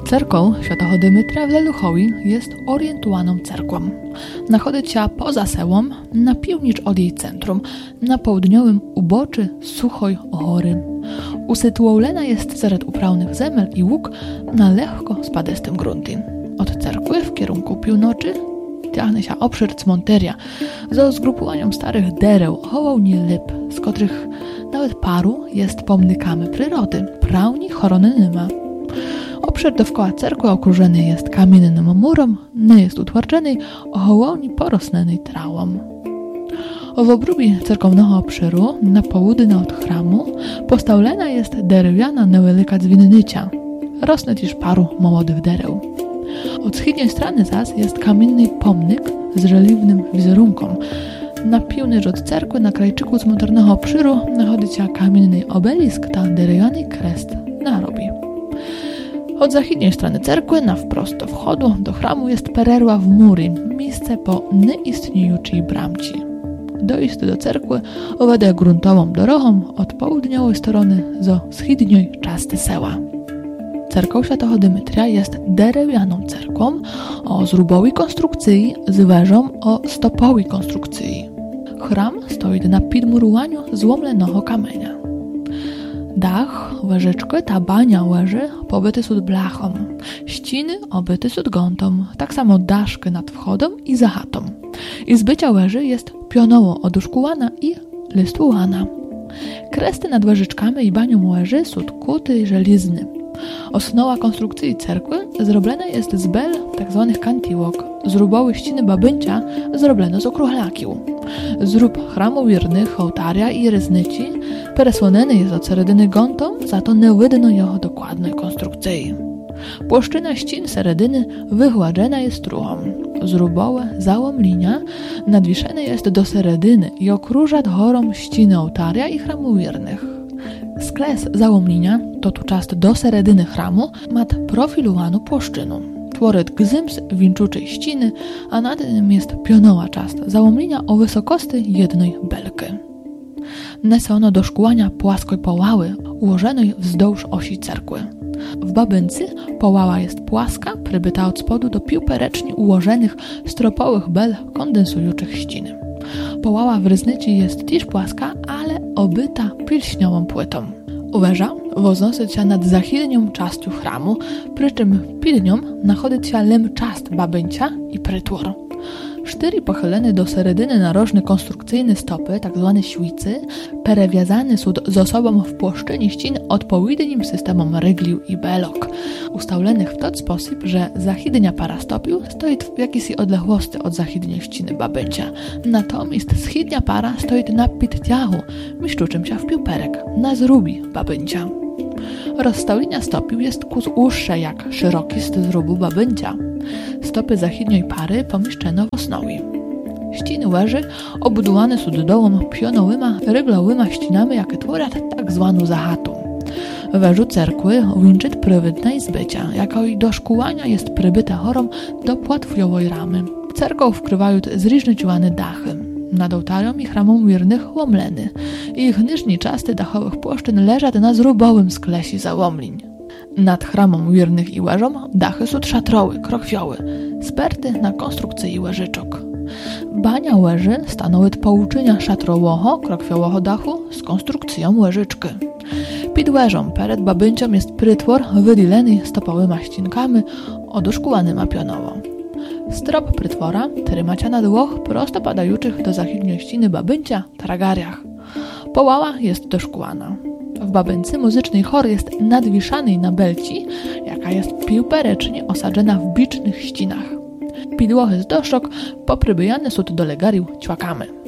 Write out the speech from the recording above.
Cerkoł Świętego Dymitra w Leluchowi jest orientowaną cerkвą. Znajduje się poza sełom, na piwnicz od jej centrum, na południowym uboczy Suchoj Hory. Usytuowana jest wśród uprawnych zemel i łuk na lekko spadystym gruncie. Od cerkwy w kierunku północy ciągnie się obszar cmonteria ze zgrupowaniem starych dereł, hołowni lip, z których nawet paru jest pomnikami przyrody, prawni chorony nima. Obszar dookoła cerkwy okrużony jest kamiennym murem, nie jest utwardzony, o hołowni porosnionej trawą. W obrubie cerkownego obszaru, na południe od chramu, postawiona jest drewniana niewielka dzwonnica. Rosnie też paru młodych dereł. Od wschodniej strony zaś jest kamienny pomnik z reliwnym wizerunkiem. Na północ od cerkwy, na krajczyku cmentarnego obszaru, znajduje się kamienny obelisk, ta drewniany kres na robi. Od zachodniej strony cerkwy, na wprost do wchodu do chramu, jest pererwa w mury, miejsce po nieistniejącej bramci. Dojść do cerkwy owadę gruntową drogą od południowej strony do wschodniej części seła. Cerkoł Świętego Dymitra jest drewnianą cerkвą o zrubowej konstrukcji z wieżą o stopowej konstrukcji. Chram stoi na podmurowaniu złomlonego kamienia. Dach łyżeczky, ta bania łyży pobyty są blachą, ściny obyty są gątą, tak samo daszki nad wchodem i za chatą. I z bycia łyży jest pionowo oduszkowana i listowana. Kresty nad łyżeczkami i banią łyży są kuty żelizny. Osnowa konstrukcji cerkwy zrobiona jest z bel, tzw. kantiłok. Zrubowe ściny babyncia zrobione z okruchlakił. Zrób chramu wiernych, ołtarza i ryznyci przesłoniony jest od seredy gątą, za to nie widno jego dokładnej konstrukcji. Płaszczyna ścin seredy wygładzona jest truchą. Zrubowe załomlinia nadwieszone jest do seredy i okruża górą ściny ołtarza i chramu wiernych. Skles załomlinia, to tu często do seredy chramu, ma profilowaną płaszczynę. Tworzy gzyms wieńczuczej ściny, a nad nim jest pionowa część załomlinia o wysokości jednej belki. Nese ono do szkłania płaskiej połały ułożonej wzdłuż osi cerkwy. W babyncy połała jest płaska, przybyta od spodu do piłperecznie ułożonych stropowych bel kondensujących ściny. Połała w ryznyci jest też płaska, ale obyta pilśniową płytą. Wieża wznosi się nad zachylnią częścią chramu, przy czym pilnią znajduje się lem część babyncia i prytwór. 4 pochylone do seredy narożne konstrukcyjne stopy, tzw. świcy, przewiązane są ze sobą w płaszczynie ścin odpowiednim systemom ryglił i belok, ustawionych w ten sposób, że zachydnia para stopiu stoi w jakiejś odległości od zachydniej ściny babyncia, natomiast wschodnia para stoi na pittiachu, mieszczącym się w piłperek, na zrubi babyncia. Rozstawienia stopił jest kuz uższe jak szeroki z zrubu babyncia. Stopy zachydniej pary pomieszczono w osnowie. Ściny wieży obudowane są dołom pionowyma, ryglowyma ścianami, jakie tworzą tak zwaną zachatę. Wieżu cerkwy wieńczy prywatna izbycia, jako i do szkłania jest przybyta chorą do płatwiowej ramy. Cerkoł wkrywają zróżnicowane dachy. Nad ołtarzem i chramą wiernych łomleny. Ich niżni części dachowych płaszczyn leżą na zrubowym sklesie załomliń. Nad chramą wiernych i łyżą dachy są szatrowe, krokwiowe, sperty na konstrukcji łyżyczok. Bania łyży stanowi połączenia szatrowego, krokwiowego dachu z konstrukcją łyżyczki. Pod łyżą przed babyncią jest prytwór wydzielony stopowymi ścinkami oduszkowanymi pionowo. Strop prytwora trzyma się na 2 prosto padających do zachodniej ściny babyncia tragariach. Połała jest doszkłana. W babynce muzyczny chór jest nadwieszany na belci, jaka jest piłperecznie osadzona w bicznych ścinach. Pidłochy z doszok poprzybijane są do legariu ćłakami.